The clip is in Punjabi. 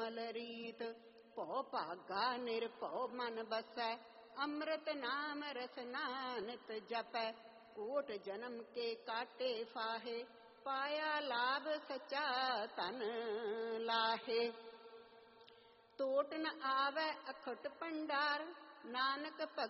ਨਿਰਮਲ ਰੀਤ। ਭਉ ਭਾਗਾ ਨਿਰਭਉ ਮਨ ਬਸੈ, ਅੰਮ੍ਰਿਤ ਨਾਮ ਰਸਨਾ ਨਿਤ ਜਪੈ। ਕੋਟ ਜਨਮ ਕੇ ਕਾਟੇ ਫਾਹੇ, ਪਾਇਆ ਲਾਭ ਸਚਾ ਧਨ ਲਾਹੇ। ਟੋਟ ਨ ਆਵੈ ਅਖੁਟ ਭੰਡਾਰ, ਨਾਨਕ